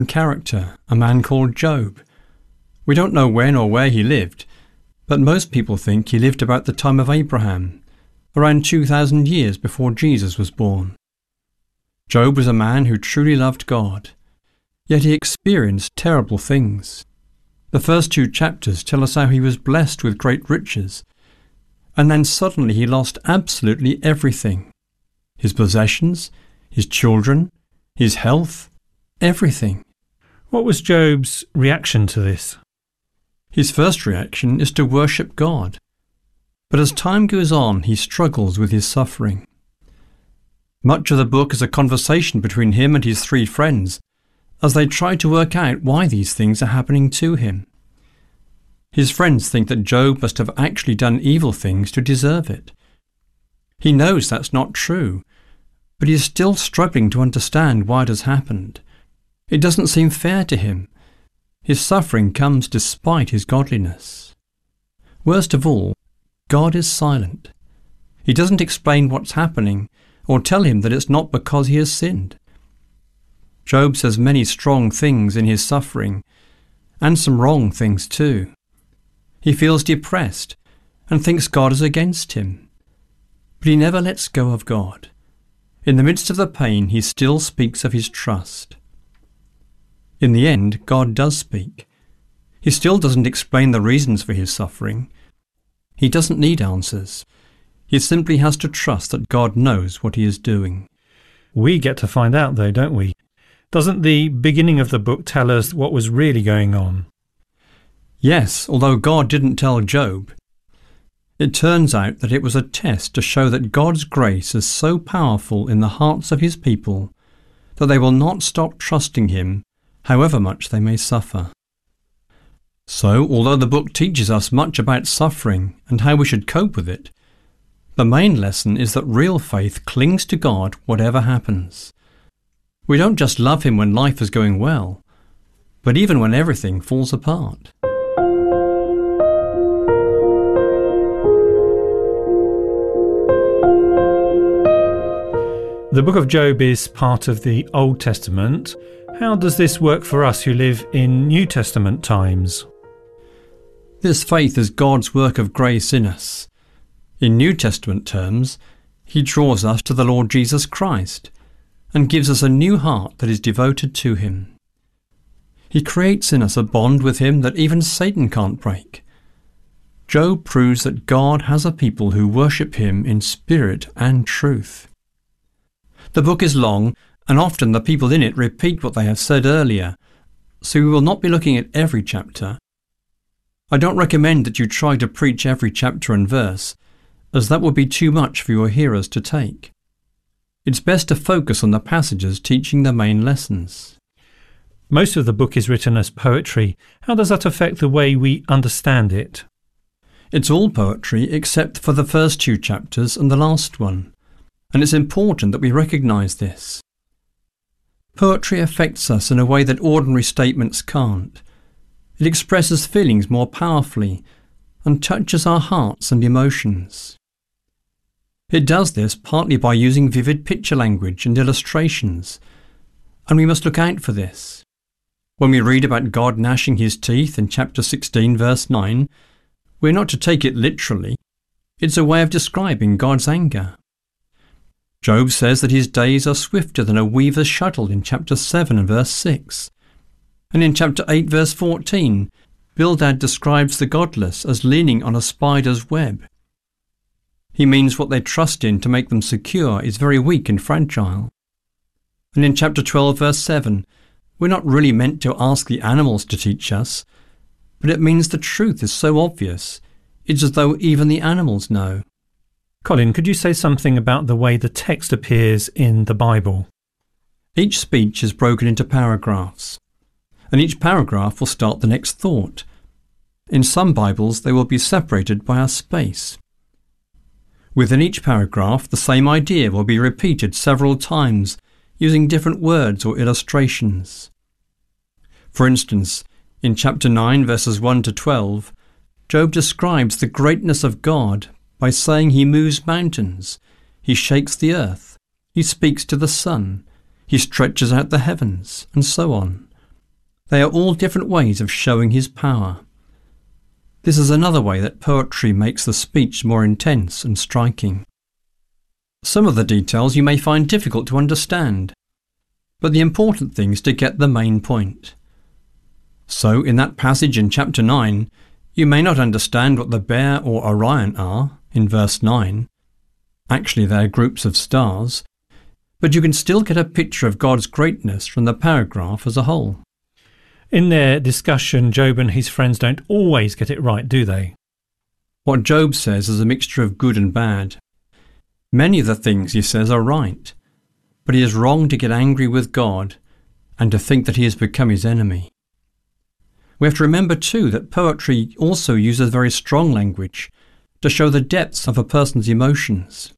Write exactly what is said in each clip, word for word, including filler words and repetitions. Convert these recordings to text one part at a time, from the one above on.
character, a man called Job. We don't know when or where he lived, but most people think he lived about the time of Abraham, around two thousand years before Jesus was born. Job was a man who truly loved God, yet he experienced terrible things. The first two chapters tell us how he was blessed with great riches, and then suddenly he lost absolutely everything. His possessions, his children, his health, everything. What was Job's reaction to this? His first reaction is to worship God. But as time goes on, he struggles with his suffering. Much of the book is a conversation between him and his three friends as they try to work out why these things are happening to him. His friends think that Job must have actually done evil things to deserve it. He knows that's not true, but he is still struggling to understand why it has happened. It doesn't seem fair to him. His suffering comes despite his godliness. Worst of all, God is silent. He doesn't explain what's happening or tell him that it's not because he has sinned. Job says many strong things in his suffering, and some wrong things too. He feels depressed and thinks God is against him. But he never lets go of God. In the midst of the pain, he still speaks of his trust. In the end, God does speak. He still doesn't explain the reasons for his suffering. He doesn't need answers. He simply has to trust that God knows what he is doing. We get to find out though, don't we? Doesn't the beginning of the book tell us what was really going on? Yes, although God didn't tell Job. It turns out that it was a test to show that God's grace is so powerful in the hearts of his people that they will not stop trusting him, however much they may suffer. So, although the book teaches us much about suffering and how we should cope with it, the main lesson is that real faith clings to God whatever happens. We don't just love him when life is going well, but even when everything falls apart. The book of Job is part of the Old Testament. How does this work for us who live in New Testament times? This faith is God's work of grace in us. In New Testament terms, he draws us to the Lord Jesus Christ and gives us a new heart that is devoted to him. He creates in us a bond with him that even Satan can't break. Job proves that God has a people who worship him in spirit and truth. The book is long, and often the people in it repeat what they have said earlier, so we will not be looking at every chapter. I don't recommend that you try to preach every chapter and verse, as that would be too much for your hearers to take. It's best to focus on the passages teaching the main lessons. Most of the book is written as poetry. How does that affect the way we understand it? It's all poetry except for the first two chapters and the last one, and it's important that we recognise this. Poetry affects us in a way that ordinary statements can't. It expresses feelings more powerfully and touches our hearts and emotions. It does this partly by using vivid picture language and illustrations, and we must look out for this. When we read about God gnashing his teeth in chapter sixteen verse nine, we're not to take it literally. It's a way of describing God's anger. Job says that his days are swifter than a weaver's shuttle in chapter seven and verse six. And in chapter eight verse fourteen, Bildad describes the godless as leaning on a spider's web. He means what they trust in to make them secure is very weak and fragile. And in chapter twelve verse seven, we're not really meant to ask the animals to teach us, but it means the truth is so obvious, it's as though even the animals know. Colin, could you say something about the way the text appears in the Bible? Each speech is broken into paragraphs, and each paragraph will start the next thought. In some Bibles, they will be separated by a space. Within each paragraph, the same idea will be repeated several times, using different words or illustrations. For instance, in chapter nine, verses one to twelve, Job describes the greatness of God by saying he moves mountains, he shakes the earth, he speaks to the sun, he stretches out the heavens, and so on. They are all different ways of showing his power. This is another way that poetry makes the speech more intense and striking. Some of the details you may find difficult to understand, but the important thing is to get the main point. So, in that passage in chapter nine, you may not understand what the bear or Orion are, in verse nine. Actually, they are groups of stars, but you can still get a picture of God's greatness from the paragraph as a whole. In their discussion, Job and his friends don't always get it right, do they? What Job says is a mixture of good and bad. Many of the things he says are right, but he is wrong to get angry with God and to think that he has become his enemy. We have to remember too that poetry also uses very strong language to show the depths of a person's emotions.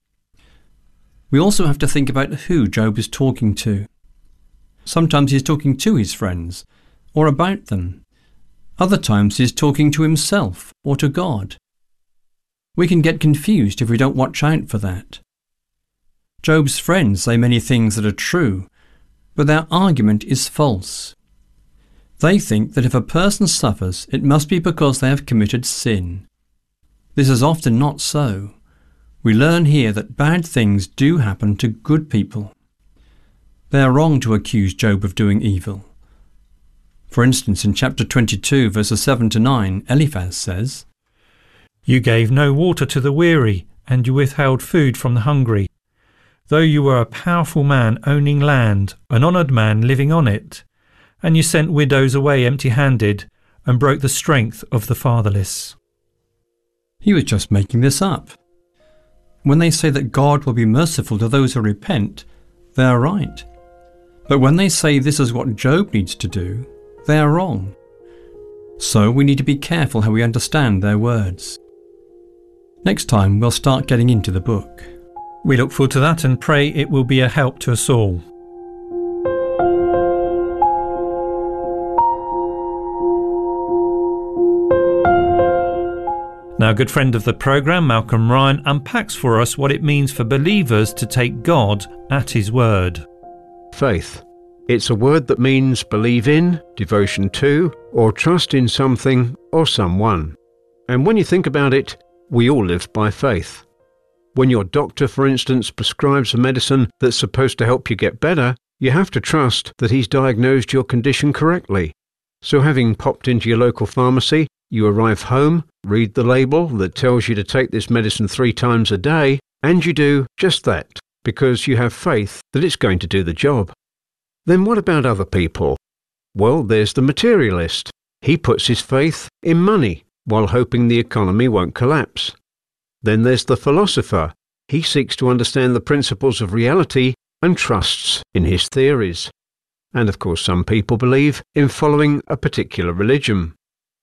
We also have to think about who Job is talking to. Sometimes he is talking to his friends, or about them. Other times he is talking to himself or to God. We can get confused if we don't watch out for that. Job's friends say many things that are true, but their argument is false. They think that if a person suffers, it must be because they have committed sin. This is often not so. We learn here that bad things do happen to good people. They are wrong to accuse Job of doing evil. For instance, in chapter twenty-two, verses seven to nine, Eliphaz says, "You gave no water to the weary, and you withheld food from the hungry. Though you were a powerful man owning land, an honoured man living on it, and you sent widows away empty-handed, and broke the strength of the fatherless." He was just making this up. When they say that God will be merciful to those who repent, they are right. But when they say this is what Job needs to do, they are wrong. So we need to be careful how we understand their words. Next time we'll start getting into the book. We look forward to that and pray it will be a help to us all. Now, a good friend of the programme, Malcolm Ryan, unpacks for us what it means for believers to take God at his word. Faith. It's a word that means believe in, devotion to, or trust in something or someone. And when you think about it, we all live by faith. When your doctor, for instance, prescribes a medicine that's supposed to help you get better, you have to trust that he's diagnosed your condition correctly. So having popped into your local pharmacy, you arrive home, read the label that tells you to take this medicine three times a day, and you do just that, because you have faith that it's going to do the job. Then what about other people? Well, there's the materialist. He puts his faith in money, while hoping the economy won't collapse. Then there's the philosopher. He seeks to understand the principles of reality and trusts in his theories. And of course, some people believe in following a particular religion.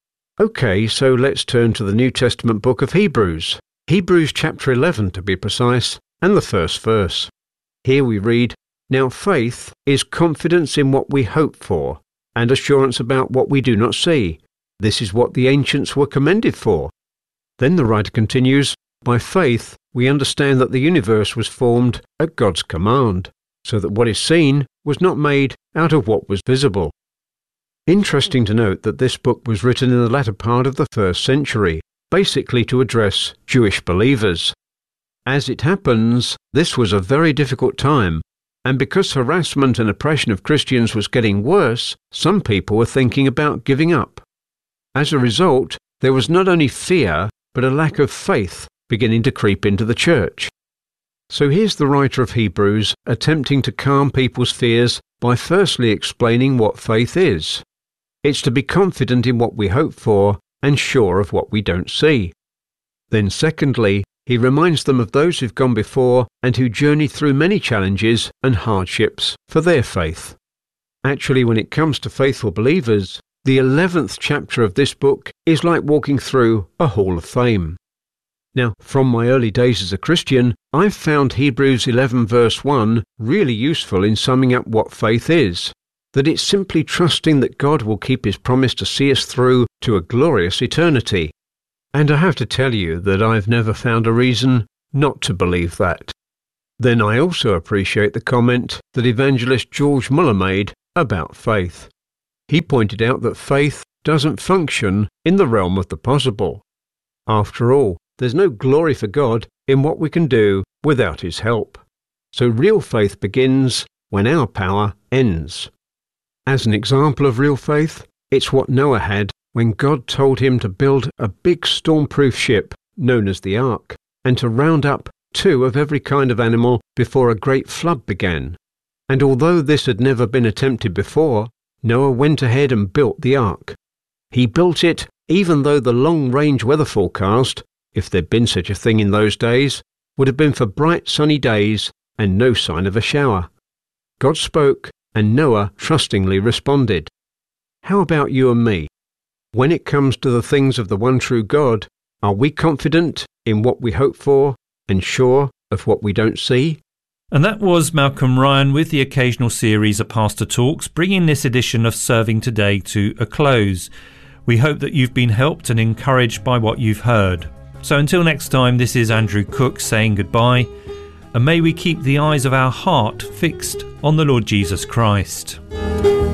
Okay, so let's turn to the New Testament book of Hebrews. Hebrews chapter eleven to be precise, and the first verse. Here we read, "Now faith is confidence in what we hope for, and assurance about what we do not see. This is what the ancients were commended for." Then the writer continues, "By faith we understand that the universe was formed at God's command, so that what is seen was not made out of what was visible." Interesting to note that this book was written in the latter part of the first century, basically to address Jewish believers. As it happens, this was a very difficult time, and because harassment and oppression of Christians was getting worse, some people were thinking about giving up. As a result, there was not only fear, but a lack of faith beginning to creep into the church. So here's the writer of Hebrews attempting to calm people's fears by firstly explaining what faith is. It's to be confident in what we hope for and sure of what we don't see. Then secondly, he reminds them of those who've gone before and who journeyed through many challenges and hardships for their faith. Actually, when it comes to faithful believers, the eleventh chapter of this book is like walking through a hall of fame. Now, from my early days as a Christian, I've found Hebrews eleven verse one really useful in summing up what faith is, that it's simply trusting that God will keep his promise to see us through to a glorious eternity. And I have to tell you that I've never found a reason not to believe that. Then I also appreciate the comment that evangelist George Muller made about faith. He pointed out that faith doesn't function in the realm of the possible. After all, there's no glory for God in what we can do without His help. So real faith begins when our power ends. As an example of real faith, it's what Noah had when God told him to build a big storm-proof ship known as the Ark, and to round up two of every kind of animal before a great flood began. And although this had never been attempted before, Noah went ahead and built the Ark. He built it even though the long-range weather forecast, if there'd been such a thing in those days, would have been for bright sunny days and no sign of a shower. God spoke, and Noah trustingly responded. How about you and me? When it comes to the things of the one true God, are we confident in what we hope for and sure of what we don't see? And that was Malcolm Ryan with the occasional series of Pastor Talks, bringing this edition of Serving Today to a close. We hope that you've been helped and encouraged by what you've heard. So until next time, this is Andrew Cook saying goodbye, and may we keep the eyes of our heart fixed on the Lord Jesus Christ.